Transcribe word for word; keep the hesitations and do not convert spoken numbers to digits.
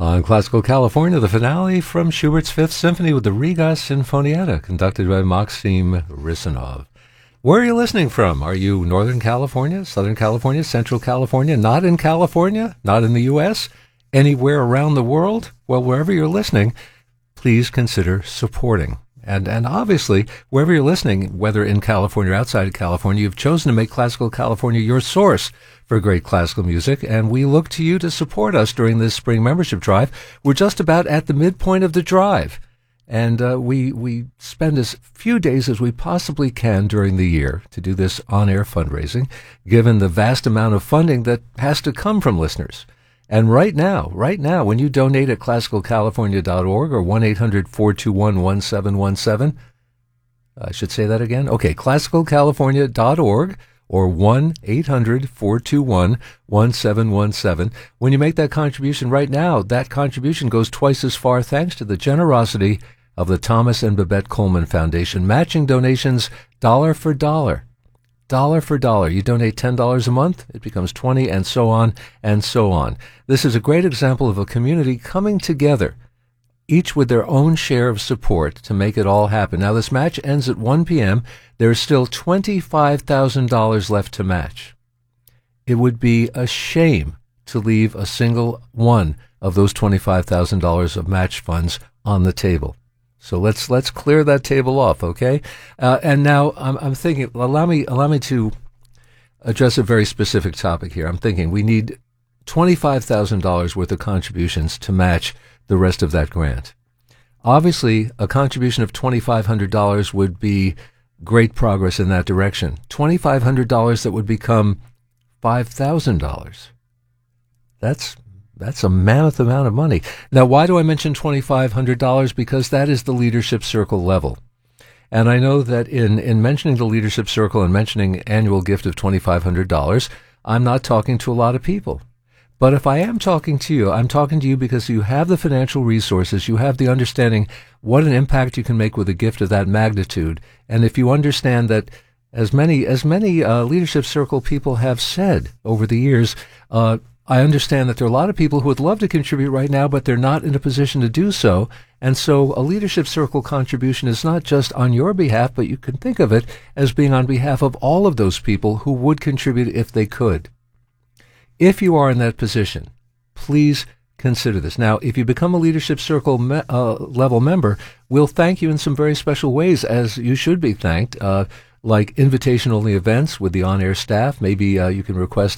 On Classical California, the finale from Schubert's Fifth Symphony with the Riga Sinfonietta, conducted by Maxim Risanov. Where are you listening from? Are you Northern California, Southern California, Central California, not in California, not in the U S, anywhere around the world? Well, wherever you're listening, please consider supporting. And and obviously, wherever you're listening, whether in California or outside of California, you've chosen to make Classical California your source for great classical music, and we look to you to support us during this spring membership drive. We're just about at the midpoint of the drive, and uh, we we spend as few days as we possibly can during the year to do this on-air fundraising, given the vast amount of funding that has to come from listeners. And right now, right now, when you donate at classical california dot org or one eight hundred four two one one seven one seven, I should say that again. Okay, classical california dot org or one eight hundred four two one one seven one seven. When you make that contribution right now, that contribution goes twice as far thanks to the generosity of the Thomas and Babette Coleman Foundation, matching donations dollar for dollar. Dollar for dollar. You donate ten dollars a month, it becomes twenty dollars, and so on and so on. This is a great example of a community coming together, each with their own share of support to make it all happen. Now, this match ends at one p.m. There's still twenty-five thousand dollars left to match. It would be a shame to leave a single one of those twenty-five thousand dollars of match funds on the table. So let's let's clear that table off, okay? Uh, and now I'm, I'm thinking, allow me allow me to address a very specific topic here. I'm thinking we need twenty-five thousand dollars worth of contributions to match the rest of that grant. Obviously, a contribution of twenty-five hundred dollars would be great progress in that direction. twenty-five hundred dollars that would become five thousand dollars. That's That's a mammoth amount of money. Now, why do I mention twenty-five hundred dollars? Because that is the Leadership Circle level. And I know that in, in mentioning the Leadership Circle and mentioning annual gift of twenty-five hundred dollars, I'm not talking to a lot of people. But if I am talking to you, I'm talking to you because you have the financial resources, you have the understanding what an impact you can make with a gift of that magnitude. And if you understand that as many, as many uh, Leadership Circle people have said over the years, uh, I understand that there are a lot of people who would love to contribute right now, but they're not in a position to do so. And so a Leadership Circle contribution is not just on your behalf, but you can think of it as being on behalf of all of those people who would contribute if they could. If you are in that position, please consider this. Now, if you become a Leadership Circle me- uh, level member, we'll thank you in some very special ways, as you should be thanked, uh, like invitation-only events with the on-air staff. Maybe uh, you can request